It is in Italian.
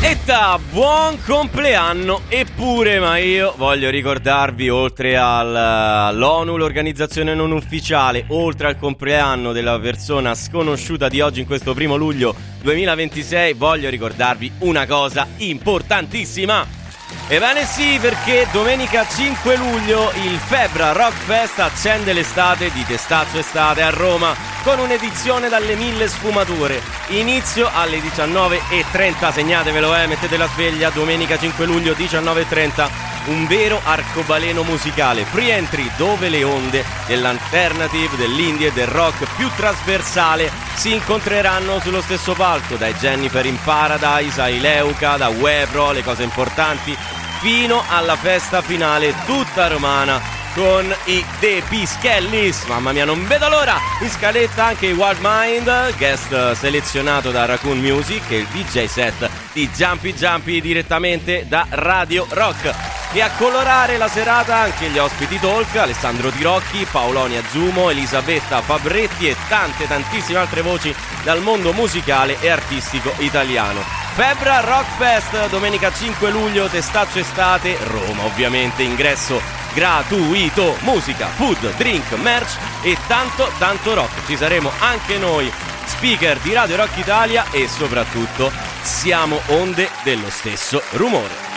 Buon compleanno. Eppure, ma io voglio ricordarvi, oltre all'ONU, l'organizzazione non ufficiale, oltre al compleanno della persona sconosciuta di oggi in questo 1 luglio 2026, voglio ricordarvi una cosa importantissima. Ebbene sì, perché domenica 5 luglio il Febra Rock Fest accende l'estate di Testaccio Estate a Roma con un'edizione dalle 1000 sfumature. Inizio alle 19:30, segnatevelo, mettete la sveglia, domenica 5 luglio 19:30, un vero arcobaleno musicale, free entry, dove le onde dell'alternative, dell'indie e del rock più trasversale si incontreranno sullo stesso palco, dai Jennifer in Paradise ai Leuca, da Webro, le cose importanti, fino alla festa finale tutta romana con i The Pischellis. Mamma mia, non vedo l'ora! In scaletta anche i Wild Mind, guest selezionato da Raccoon Music, e il DJ set di Jumpy direttamente da Radio Rock. E a colorare la serata anche gli ospiti talk, Alessandro Tirocchi, Paolonia Zumo, Elisabetta Fabretti e tantissime altre voci dal mondo musicale e artistico italiano. Febra Rock Fest, domenica 5 luglio, Testaccio Estate, Roma ovviamente, ingresso gratuito, musica, food, drink, merch e tanto rock. Ci saremo anche noi, speaker di Radio Rock Italia, e soprattutto siamo onde dello stesso rumore.